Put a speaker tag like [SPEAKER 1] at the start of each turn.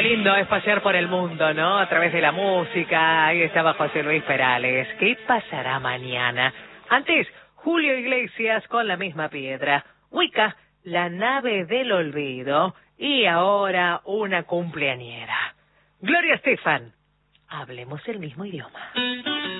[SPEAKER 1] lindo es pasear por el mundo, ¿no? A través de la música. Ahí estaba José Luis Perales. ¿Qué pasará mañana? Antes, Julio Iglesias con La Misma Piedra. Wicca, La Nave del Olvido. Y ahora una cumpleañera. Gloria Estefan. Hablemos el mismo idioma.